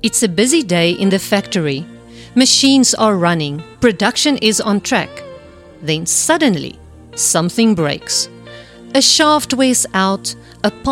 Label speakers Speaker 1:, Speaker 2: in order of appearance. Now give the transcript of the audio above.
Speaker 1: It's a busy day in the factory. Machines are running, production is on track. Then suddenly, something breaks. A shaft wears out, a